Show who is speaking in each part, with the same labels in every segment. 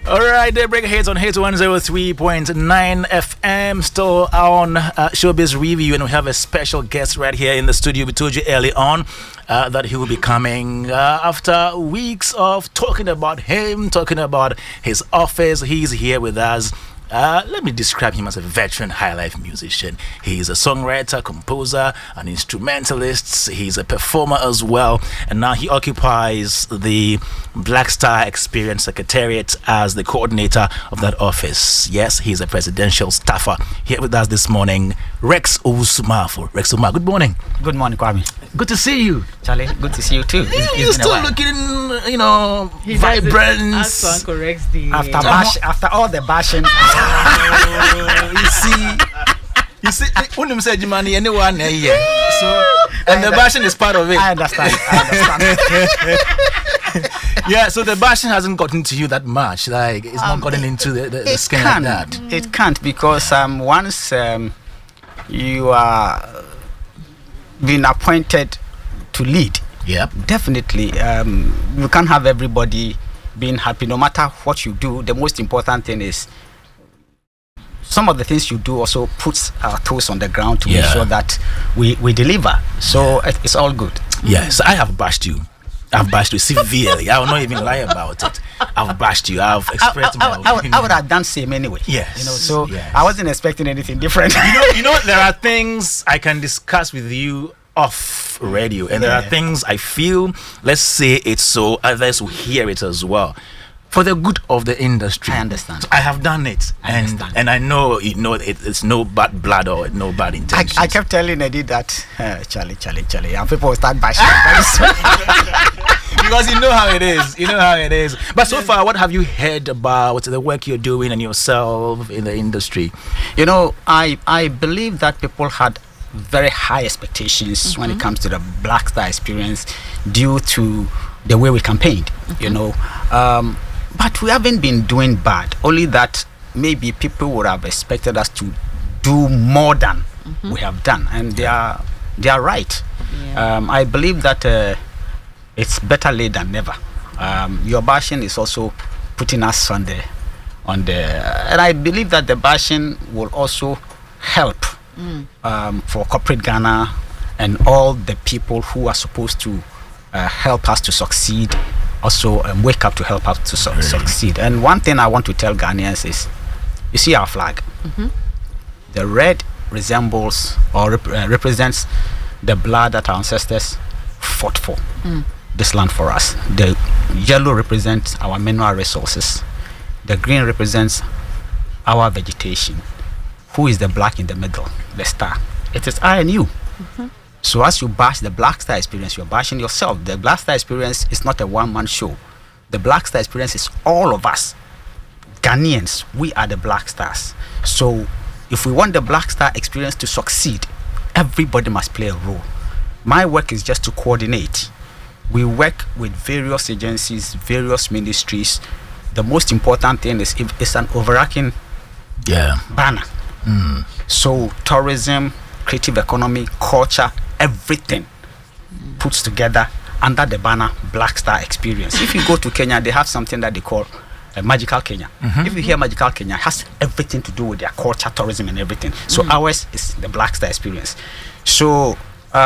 Speaker 1: All right, Daybreak Hits on Hits 103.9 FM, still on Showbiz Review, and we have a special guest right here in the studio. We told you early on that he will be coming after weeks of talking about him, talking about his office. He's here with us. Let me describe him as a veteran high-life musician. He's a songwriter, composer, an instrumentalist. He's a performer as well. And now he occupies the Black Star Experience Secretariat as the coordinator of that office. Yes, he's a presidential staffer. Here with us this morning, Rex Owusu-Marfo. Rex Owusu, good morning.
Speaker 2: Good morning, Kwame.
Speaker 1: Good to see you.
Speaker 2: Charlie, good to see you too.
Speaker 1: You're still looking, vibrant.
Speaker 2: After all the bashing.
Speaker 1: You see, when said money, anyone here. So, and the bashing is part of it.
Speaker 2: I understand.
Speaker 1: Yeah, so the bashing hasn't gotten to you that much. Like, it's not gotten into the skin like that.
Speaker 2: It can't, because once you are being appointed to lead, definitely you can't have everybody being happy. No matter what you do, the most important thing is some of the things you do also puts our toes on the ground to make sure that we deliver. So it's all good.
Speaker 1: Yes, I have bashed you. I've bashed you severely. I will not even lie about it. I've bashed you. I've expressed my opinion.
Speaker 2: I would have done same anyway.
Speaker 1: Yes.
Speaker 2: I wasn't expecting anything different.
Speaker 1: You know, there are things I can discuss with you off radio, and there are things I feel, let's say it so others will hear it as well, for the good of the industry.
Speaker 2: I understand.
Speaker 1: So I have done it, and I know it's no bad blood or no bad intentions.
Speaker 2: I kept telling Eddie that Charlie, and people will start bashing very soon.
Speaker 1: Because you know how it is. But so far, what have you heard about the work you're doing and yourself in the industry?
Speaker 2: I believe that people had very high expectations when it comes to the Black Star Experience due to the way we campaigned, but we haven't been doing bad. Only that maybe people would have expected us to do more than we have done, and they are right. I believe that it's better late than never. Your bashing is also putting us on the, and I believe that the bashing will also help for corporate Ghana and all the people who are supposed to help us to succeed, also wake up to help us to succeed. And one thing I want to tell Ghanaians is, you see our flag. The red resembles or represents the blood that our ancestors fought for this land for us. The yellow represents our mineral resources. The green represents our vegetation. Who is the black in the middle? The star. It is I and you. So as you bash the Black Star Experience, you're bashing yourself. The Black Star Experience is not a one-man show. The Black Star Experience is all of us. Ghanaians, we are the Black Stars. So if we want the Black Star Experience to succeed, everybody must play a role. My work is just to coordinate. We work with various agencies, various ministries. The most important thing is if it's an overarching banner. So tourism, creative economy, culture, everything puts together under the banner Black Star Experience. If you go to Kenya, they have something that they call Magical Kenya. If you hear Magical Kenya, it has everything to do with their culture, tourism, and everything. So ours is the Black Star Experience. So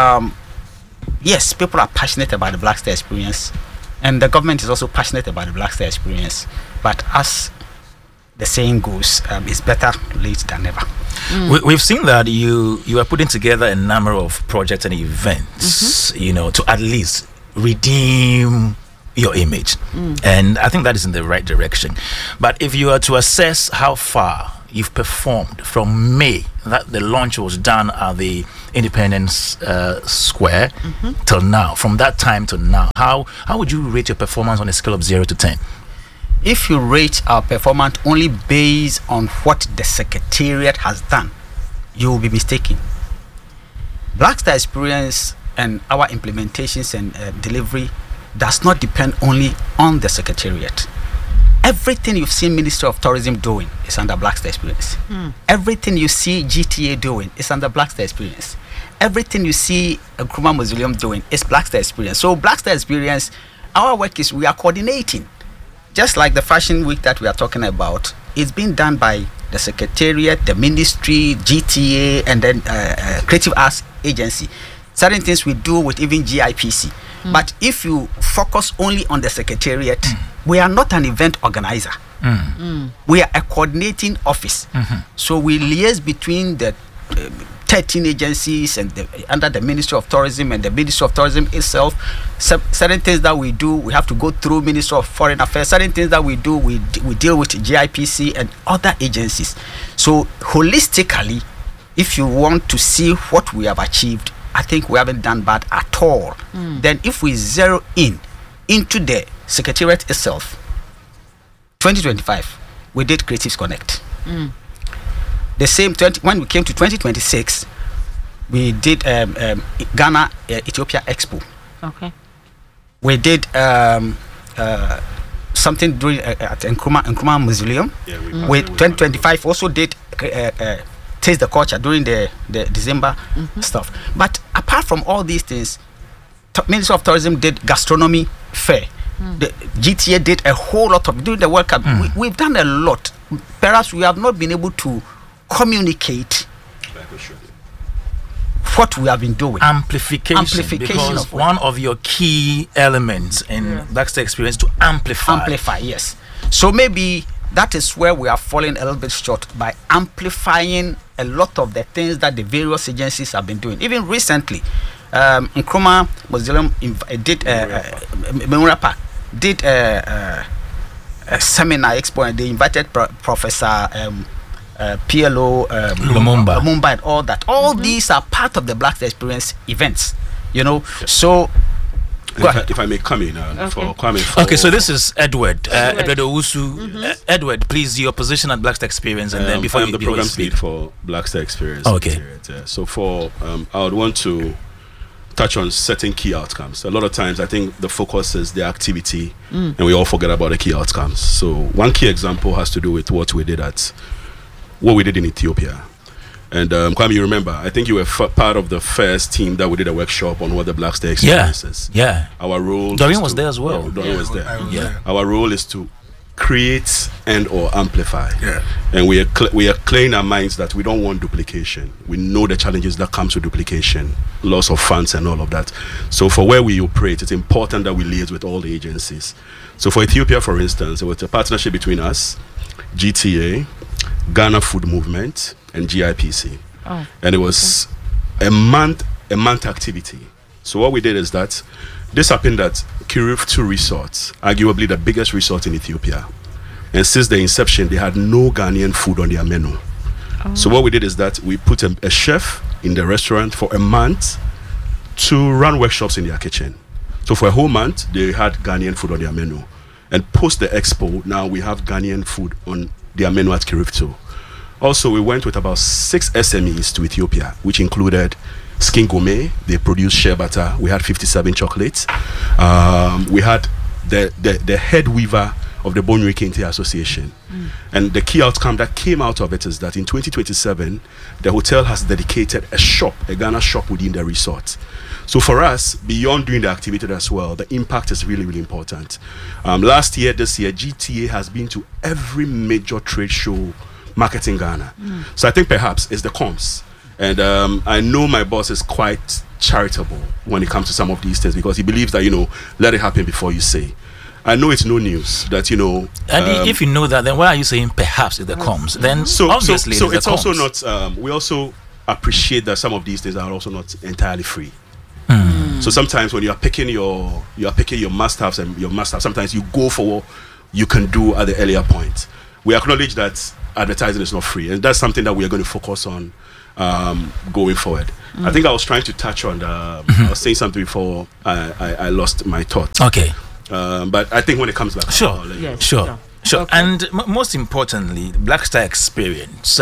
Speaker 2: yes, people are passionate about the Black Star Experience, and the government is also passionate about the Black Star Experience. But as the saying goes, it's better late than never.
Speaker 1: We've seen that you are putting together a number of projects and events, to at least redeem your image. And I think that is in the right direction. But if you are to assess how far you've performed from May that the launch was done at the Independence Square till now, from that time to now, how would you rate your performance on a scale of 0 to 10?
Speaker 2: If you rate our performance only based on what the Secretariat has done, you will be mistaken. Black Star Experience and our implementations and delivery does not depend only on the Secretariat. Everything you've seen Ministry of Tourism doing is under Black Star Experience. Everything you see GTA doing is under Black Star Experience. Everything you see Nkrumah Mausoleum doing is Black Star Experience. So Black Star Experience, our work is we are coordinating. just like the Fashion Week that we are talking about, it's being done by the Secretariat, the Ministry, GTA, and then Creative Arts Agency. Certain things we do with even GIPC. But if you focus only on the Secretariat, we are not an event organizer. We are a coordinating office. So we liaise between the 13 agencies and under the Ministry of Tourism and the Ministry of Tourism itself. Certain things that we do, we have to go through Ministry of Foreign Affairs. Certain things that we do, we deal with GIPC and other agencies. So holistically, if you want to see what we have achieved, I think we haven't done bad at all. Then if we zero into the Secretariat itself, 2025, we did Creatives Connect. The same when we came to 2026, we did Ghana Ethiopia Expo.
Speaker 3: Okay.
Speaker 2: We did something during at Nkrumah Mausoleum. We 2025 also did Taste the Culture during the December stuff. But apart from all these things, Ministry of Tourism did gastronomy fair. The GTA did a whole lot of during the World Cup. We've done a lot. Perhaps we have not been able to communicate what we have been doing.
Speaker 1: Amplification because of one of your key elements in Black Star Experience to amplify.
Speaker 2: Yes. So maybe that is where we are falling a little bit short by amplifying a lot of the things that the various agencies have been doing. Even recently, Nkrumah Mausoleum did Memorial Park did a seminar expo, and they invited Professor PLO Lumumba and all that. All these are part of the Black Star Experience events, you know. So
Speaker 4: if I may come in for Kwame.
Speaker 1: Okay, so this is Edward Owusu. Edward, please, your position at Black Star Experience, and then before
Speaker 4: I'm the programs lead for Black Star Experience.
Speaker 1: Okay.
Speaker 4: So for I would want to touch on certain key outcomes. A lot of times I think the focus is the activity and we all forget about the key outcomes. So one key example has to do with what we did in Ethiopia. And Kwame, you remember, I think you were part of the first team that we did a workshop on what the Black Star Experience is.
Speaker 1: Yeah.
Speaker 4: Our role
Speaker 1: Doreen was there as well.
Speaker 4: Yeah, Doreen was there. Our role is to create and or amplify. And we are clearing our minds that we don't want duplication. We know the challenges that comes with duplication, loss of funds and all of that. So for where we operate, it's important that we liaise with all the agencies. So for Ethiopia, for instance, it was a partnership between us, GTA, Ghana Food Movement, and GIPC. And it was a month activity. So what we did is that this happened at Kiriftu Resort, arguably the biggest resort in Ethiopia. And since the inception, they had no Ghanaian food on their menu. So what we did is that we put a chef in the restaurant for a month to run workshops in their kitchen. So for a whole month, they had Ghanaian food on their menu. And post the expo, now we have Ghanaian food on their menu at Kiriftu. Also, we went with about 6 SMEs to Ethiopia, which included Skin Gourmet. They produced shea butter. We had 57 chocolates. We had the head weaver of the Bonue Kente Association. And the key outcome that came out of it is that in 2027, the hotel has dedicated a Ghana shop within the resort. So for us, beyond doing the activity as well, the impact is really, really important. This year, GTA has been to every major trade show marketing Ghana. So I think perhaps it's the comms. And I know my boss is quite charitable when it comes to some of these things because he believes that, let it happen before you say. I know it's no news that,
Speaker 1: And if you know that, then why are you saying perhaps it's the comms? Then obviously
Speaker 4: it's also not, we also appreciate that some of these things are also not entirely free. So sometimes when you are picking your must-haves and your must-haves, sometimes you go for what you can do at the earlier point. We acknowledge that advertising is not free, and that's something that we are going to focus on going forward. I think I was trying to touch on I was saying something before I lost my thought.
Speaker 1: Okay.
Speaker 4: But I think when it comes back,
Speaker 1: sure. Okay. And most importantly, Black Star Experience,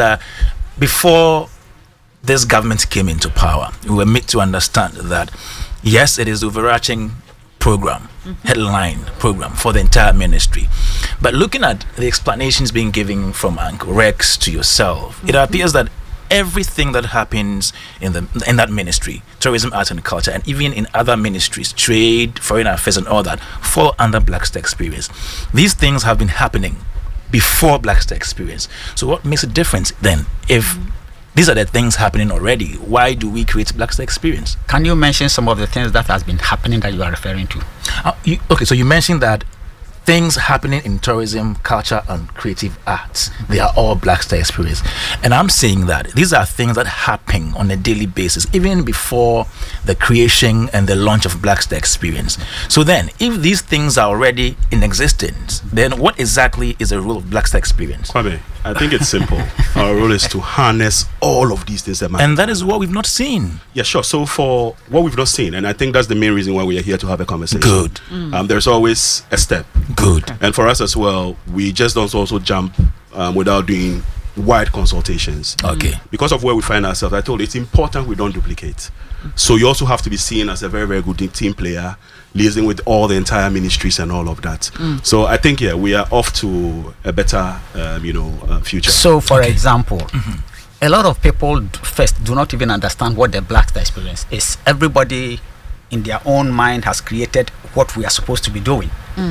Speaker 1: before this government came into power, we were made to understand that yes, it is the overarching program, headline program for the entire ministry. But looking at the explanations being given from Uncle Rex to yourself, it appears that everything that happens in that ministry, tourism, art and culture, and even in other ministries, trade, foreign affairs and all that, fall under Black Star Experience. These things have been happening before Black Star Experience. So what makes a difference then? If these are the things happening already, why do we create Black Star Experience?
Speaker 2: Can you mention some of the things that has been happening that you are referring to?
Speaker 1: Okay, so you mentioned that things happening in tourism, culture, and creative arts, they are all Black Star Experience. And I'm saying that these are things that happen on a daily basis, even before the creation and the launch of Black Star Experience. So then, if these things are already in existence, then what exactly is the role of Black Star Experience?
Speaker 4: Kwame, I think it's simple. Our role is to harness all of these things.
Speaker 1: And that is what we've not seen.
Speaker 4: Yeah, sure. So for what we've not seen, and I think that's the main reason why we are here to have a conversation.
Speaker 1: Good.
Speaker 4: There's always a step.
Speaker 1: Good.
Speaker 4: And for us as well, we just don't also jump without doing wide consultations.
Speaker 1: Okay.
Speaker 4: Because of where we find ourselves, I told you, it's important we don't duplicate. So you also have to be seen as a very, very good team player, liaising with all the entire ministries and all of that. So I think, yeah, we are off to a better, future.
Speaker 2: So, for example, a lot of people first do not even understand what the Black Star Experience is. Everybody in their own mind has created what we are supposed to be doing.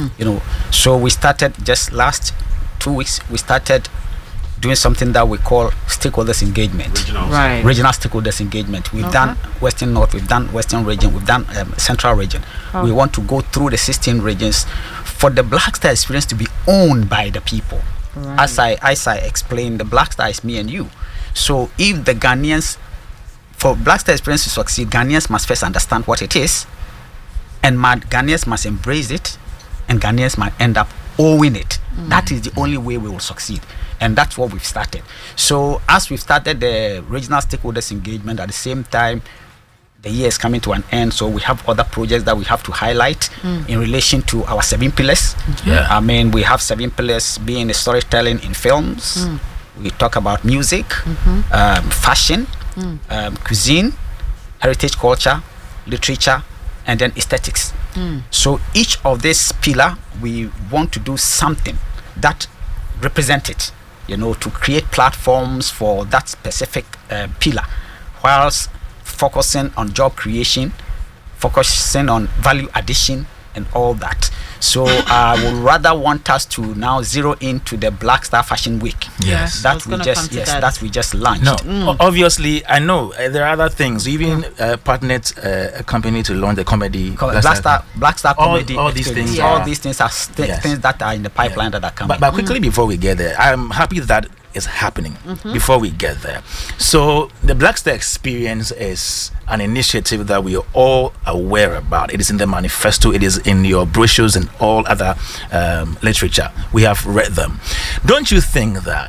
Speaker 2: So we started just last 2 weeks, we started doing something that we call stakeholders engagement. Regional stakeholders engagement. We've done Western North, we've done Western region, we've done Central region. We want to go through the 16 regions for the Black Star Experience to be owned by the people. As I explained, the Black Star is me and you. So if the Ghanaians, for Black Star Experience to succeed, Ghanaians must first understand what it is, and Ghanaians must embrace it, and Ghanaians might end up owing it. That is the only way we will succeed, and that's what we've started. So as we've started the regional stakeholders engagement, at the same time the year is coming to an end, so we have other projects that we have to highlight in relation to our 7 pillars. I mean, we have 7 pillars being storytelling in films. We talk about music, fashion, cuisine, heritage culture, literature, and then aesthetics. So each of this pillar, we want to do something that represent it, to create platforms for that specific pillar, whilst focusing on job creation, focusing on value addition and all that. So I would rather want us to now zero into the Black Star Fashion Week.
Speaker 1: Yes.
Speaker 2: That we just launched.
Speaker 1: No, obviously, I know there are other things. We even partnered a company to launch the comedy.
Speaker 2: Black Star comedy.
Speaker 1: All these things.
Speaker 2: All these things are things that are in the pipeline that are coming.
Speaker 1: But quickly before we get there, I'm happy that is happening before we get there. So the Black Star Experience is an initiative that we are all aware about. It is in the manifesto, it is in your brochures and all other literature. We have read them. Don't you think that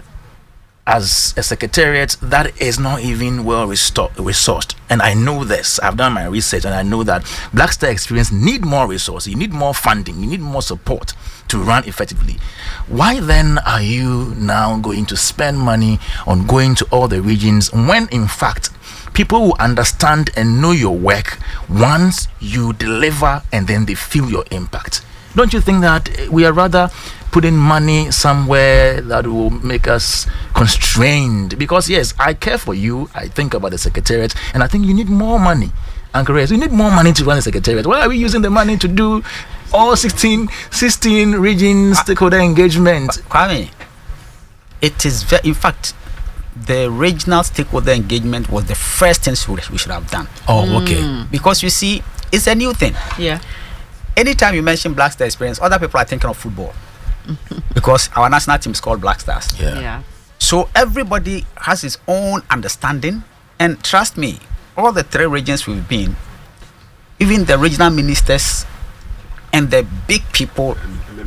Speaker 1: as a secretariat that is not even well resourced? And I know this, I've done my research, and I know that Black Star Experience need more resources, you need more funding, you need more support to run effectively. Why then are you now going to spend money on going to all the regions when in fact people will understand and know your work once you deliver and then they feel your impact? Don't you think that we are rather putting money somewhere that will make us constrained? Because yes, I care for you, I think about the secretariat, and I think you need more money. And correct, you need more money to run the secretariat. Why are we using the money to do all 16 regions stakeholder engagement?
Speaker 2: Kwame, it is in fact, the regional stakeholder engagement was the first thing we should have done.
Speaker 1: Oh, okay.
Speaker 2: Because you see, it's a new thing.
Speaker 3: Yeah.
Speaker 2: Anytime you mention Black Star Experience, other people are thinking of football. Because our national team is called Black Stars.
Speaker 1: Yeah.
Speaker 2: So everybody has his own understanding, and trust me, all the 3 regions we've been, even the regional ministers and the big people,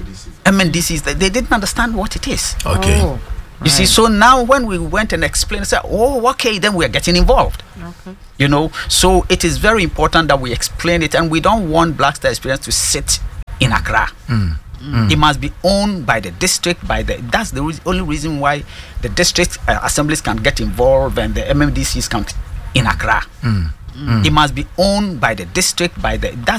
Speaker 2: MNDCs, they didn't understand what it is.
Speaker 1: Okay.
Speaker 3: Oh,
Speaker 2: you see, so now when we went and explained, said, oh, okay, then we are getting involved.
Speaker 3: Okay.
Speaker 2: So it is very important that we explain it, and we don't want Black Star Experience to sit in Accra. It must be owned by the district, that's the only reason why the district assemblies can get involved and the MMDCs can in Accra. It must be owned by the district, that's